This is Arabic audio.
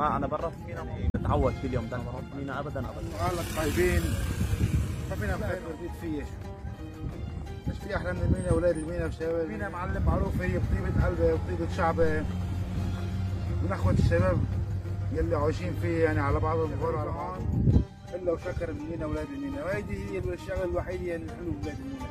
ما انا برا في مينا متعود كل يوم ده بروح مينا ابدا ابدا. اهلك طيبين، ما فينا خير نزيد فيه. مش في احلى من المينا، اولاد المينا وشباب المينا معلم معروف هي بطيبه قلبه وطيبه شعبه من اخوه الشباب يلي عايشين فيه، يعني على بعضهم وغير على بعض الا وشكر المينا اولاد المينا، وهيدي هي الشغله الوحيده يعني الحلو بولاد المينا.